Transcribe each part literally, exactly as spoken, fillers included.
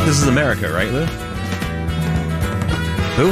This is America, right, Lou? Who?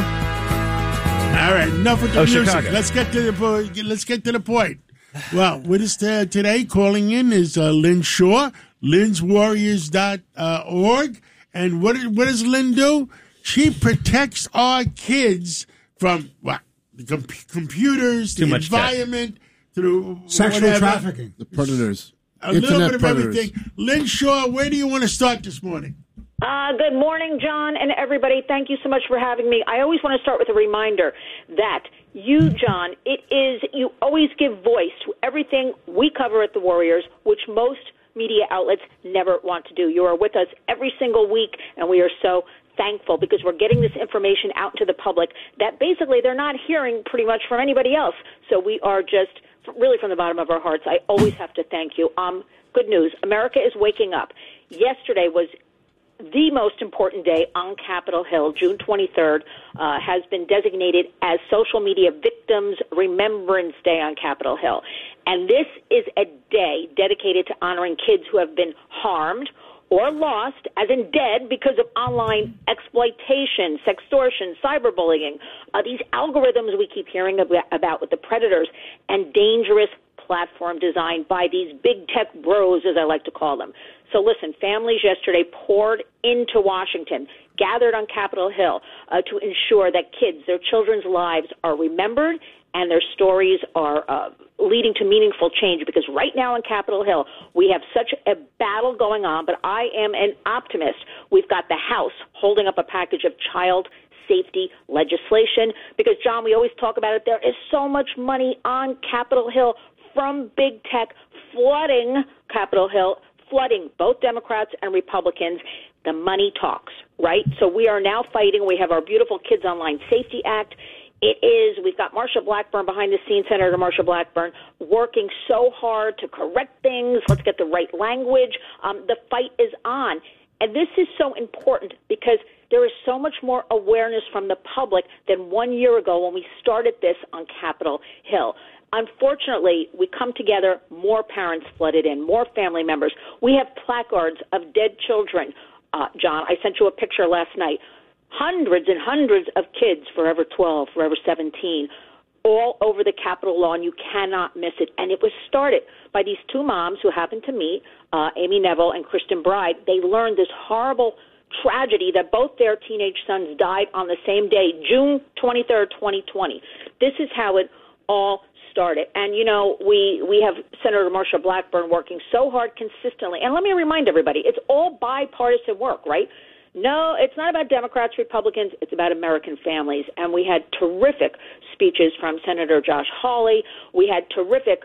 All right, enough with the Oh, music. Chicago. Let's get to the po- let's get to the point. Well, with us uh, today, calling in is uh, Lynn Shaw, lynn's warriors dot org. And what what does Lynn do? She protects our kids from what the com- computers, Too the much tech. environment, through Sexual whatever. trafficking. The predators. A little Internet bit of predators. everything. Lynn Shaw, where do you want to start this morning? Uh, good morning, John, and everybody. Thank you so much for having me. I always want to start with a reminder that you, John, it is, you always give voice to everything we cover at the Warriors, which most media outlets never want to do. You are with us every single week, and we are so thankful because we're getting this information out to the public that basically they're not hearing pretty much from anybody else. So we are just really from the bottom of our hearts. I always have to thank you. Um, good news. America is waking up. Yesterday was the most important day on Capitol Hill. June twenty-third uh, has been designated as Social Media Victims Remembrance Day on Capitol Hill. And this is a day dedicated to honoring kids who have been harmed or lost, as in dead, because of online exploitation, sextortion, cyberbullying, uh, these algorithms we keep hearing about, about with the predators, and dangerous platform designed by these big tech bros, as I like to call them. So listen, families yesterday poured into Washington, gathered on Capitol Hill uh, to ensure that kids, their children's lives are remembered and their stories are uh, leading to meaningful change, because right now on Capitol Hill we have such a battle going on, but I am an optimist. We've got the House holding up a package of child safety legislation because, John, we always talk about it. There is so much money on Capitol Hill from big tech flooding Capitol Hill, flooding both Democrats and Republicans. The money talks, right? So we are now fighting. We have our beautiful Kids Online Safety Act. It is, we've got Marsha Blackburn behind the scenes, Senator Marsha Blackburn, working so hard to correct things. Let's get the right language. Um, the fight is on. And this is so important because there is so much more awareness from the public than one year ago when we started this on Capitol Hill. Unfortunately, we come together, more parents flooded in, more family members. We have placards of dead children. Uh, John, I sent you a picture last night. Hundreds and hundreds of kids, Forever twelve, Forever seventeen, all over the Capitol lawn. You cannot miss it. And it was started by these two moms who happened to meet, uh, Amy Neville and Kristen Bride. They learned this horrible tragedy that both their teenage sons died on the same day, June twenty-third, twenty twenty. This is how it all started. And, you know, we, we have Senator Marsha Blackburn working so hard consistently. And let me remind everybody, it's all bipartisan work, right? No, it's not about Democrats, Republicans. It's about American families. And we had terrific speeches from Senator Josh Hawley. We had terrific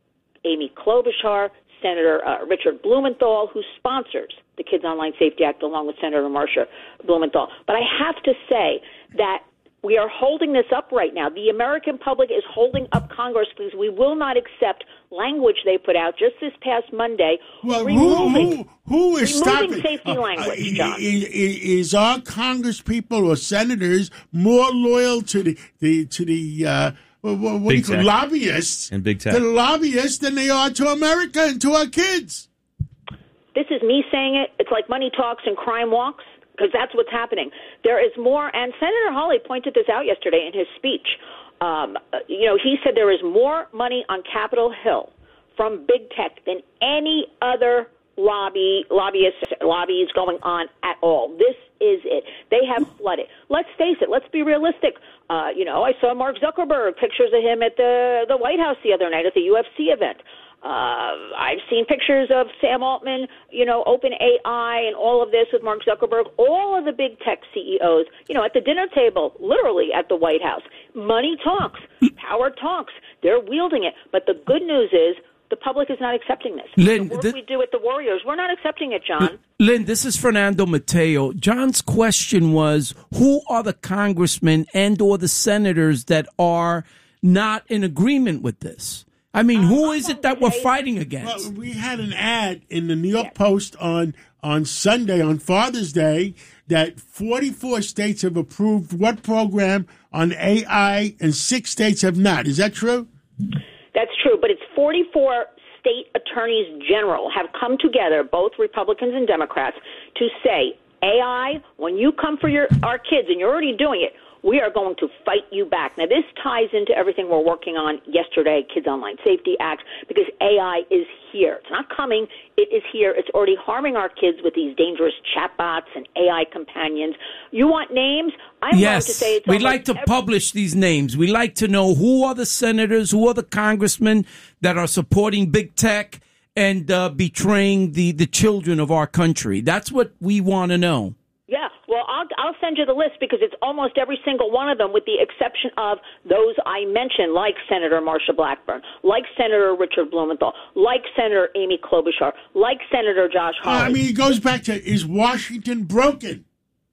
Amy Klobuchar, Senator uh, Richard Blumenthal, who sponsors the Kids Online Safety Act along with Senator Marsha Blumenthal. But I have to say that we are holding this up right now. The American public is holding up Congress because we will not accept language they put out just this past Monday. Well, removing, who, who, who is removing stopping safety uh, language, uh, John? Is, is our congresspeople or senators more loyal to the, the to the uh, what, what do you Big call tech. lobbyists And big tech. to the lobbyists than they are to America and to our kids? This is me saying it. It's like money talks and crime walks, because that's what's happening. There is more, and Senator Hawley pointed this out yesterday in his speech. Um, you know, he said there is more money on Capitol Hill from big tech than any other lobby, lobbyist, lobbies going on at all. This is it. They have flooded. Let's face it. Let's be realistic. Uh, you know, I saw Mark Zuckerberg, pictures of him at the, the White House the other night at the U F C event. Uh, I've seen pictures of Sam Altman, you know, OpenAI and all of this with Mark Zuckerberg, all of the big tech C E Os, you know, at the dinner table, literally at the White House. Money talks, power talks. They're wielding it. But the good news is the public is not accepting this. Lynn, the work th- we do at the Warriors, we're not accepting it, John. Lynn, this is Fernando Mateo. John's question was, who are the congressmen and or the senators that are not in agreement with this? I mean, who is it that we're fighting against? Well, we had an ad in the New York Post on, on Sunday, on Father's Day, that forty-four states have approved what program on A I and six states have not. Is that true? That's true, but it's forty-four state attorneys general have come together, both Republicans and Democrats, to say A I, when you come for your our kids, and you're already doing it, we are going to fight you back. Now, this ties into everything we're working on yesterday, Kids Online Safety Act, because A I is here. It's not coming. It is here. It's already harming our kids with these dangerous chatbots and A I companions. You want names? I'm yes, going to say it's we'd like to every- publish these names. We'd like to know who are the senators, who are the congressmen that are supporting big tech and uh, betraying the, the children of our country. That's what we want to know. Yeah, well, I'll, I'll send you the list because it's almost every single one of them with the exception of those I mentioned, like Senator Marsha Blackburn, like Senator Richard Blumenthal, like Senator Amy Klobuchar, like Senator Josh Hawley. Uh, I mean, it goes back to, is Washington broken?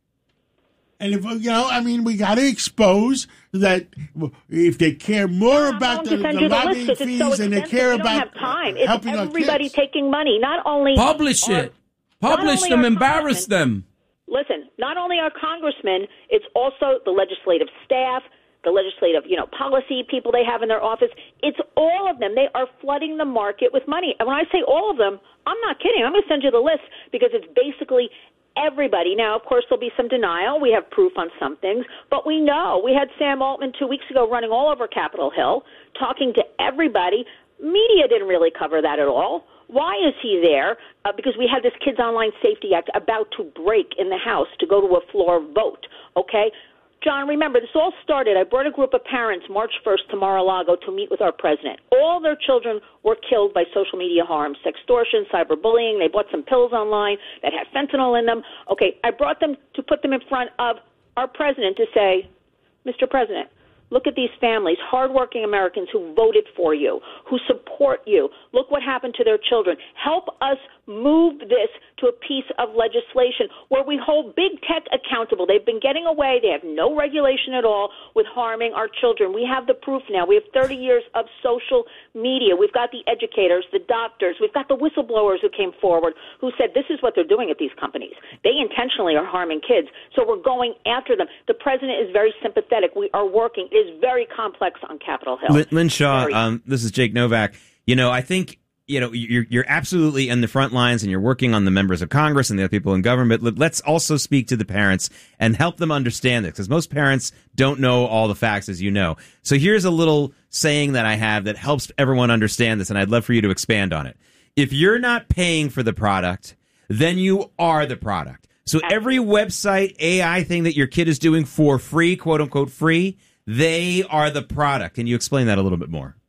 And if, you know, I mean, we got to expose that if they care more I'm about the, going to send the you the lobbying list 'cause fees it's so and they expensive, care we don't about have time. uh, It's helping our everybody kids. taking money, not only Publish our, it. Publish only them, our embarrass congressmen. them. Listen, not only our congressmen, it's also the legislative staff, the legislative, you know, policy people they have in their office. It's all of them. They are flooding the market with money. And when I say all of them, I'm not kidding. I'm going to send you the list because it's basically everybody. Now, of course, there'll be some denial. We have proof on some things, but we know. We had Sam Altman two weeks ago running all over Capitol Hill, talking to everybody. Media didn't really cover that at all. Why is he there? Uh, because we had this Kids Online Safety Act about to break in the House to go to a floor vote, okay? John, remember, this all started, I brought a group of parents March first to Mar-a-Lago to meet with our president. All their children were killed by social media harm, sextortion, cyberbullying. They bought some pills online that had fentanyl in them. Okay, I brought them to put them in front of our president to say, Mister President, look at these families, hardworking Americans who voted for you, who support you. Look what happened to their children. Help us move this to a piece of legislation where we hold big tech accountable. They've been getting away. They have no regulation at all with harming our children. We have the proof now. We have thirty years of social media. We've got the educators, the doctors. We've got the whistleblowers who came forward who said this is what they're doing at these companies. They intentionally are harming kids, so we're going after them. The president is very sympathetic. We are working. It is very complex on Capitol Hill. Lynn, Lynn Shaw, um, this is Jake Novak. You know, I think you know, you're you're absolutely in the front lines and you're working on the members of Congress and the other people in government. Let's also speak to the parents and help them understand this, because most parents don't know all the facts, as you know. So here's a little saying that I have that helps everyone understand this, and I'd love for you to expand on it. If you're not paying for the product, then you are the product. So every website A I thing that your kid is doing for free, quote unquote free, they are the product. Can you explain that a little bit more?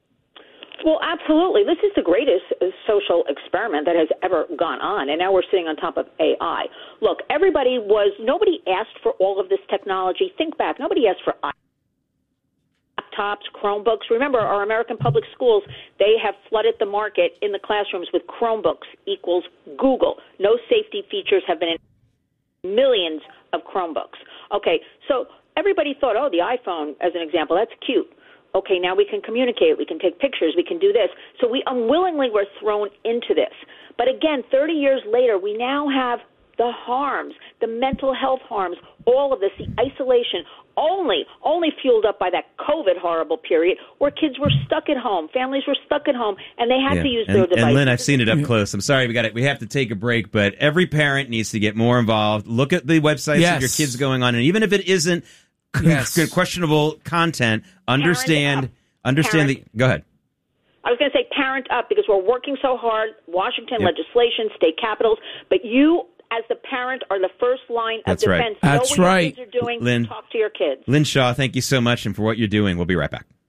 Well, absolutely. This is the greatest social experiment that has ever gone on, and now we're sitting on top of A I. Look, everybody was, nobody asked for all of this technology. Think back. Nobody asked for laptops, Chromebooks. Remember, our American public schools, they have flooded the market in the classrooms with Chromebooks equals Google. No safety features have been in millions of Chromebooks. Okay, so everybody thought, oh, the iPhone, as an example, that's cute. Okay, now we can communicate, we can take pictures, we can do this. So we unwillingly were thrown into this. But again, thirty years later, we now have the harms, the mental health harms, all of this, the isolation, only, only fueled up by that COVID horrible period where kids were stuck at home, families were stuck at home, and they had yeah. to use and, their devices. And Lynn, I've seen it up close. I'm sorry, we got it. We have to take a break, but every parent needs to get more involved. Look at the websites yes. of your kids going on, and even if it isn't yes. questionable content, understand, understand the. Go ahead. I was going to say parent up, because we're working so hard, Washington yep. legislation, state capitals, but you as the parent are the first line of That's defense. Right. Know That's what right. your kids are doing. Lynn, talk to your kids. Lynn Shaw, thank you so much, and for what you're doing. We'll be right back.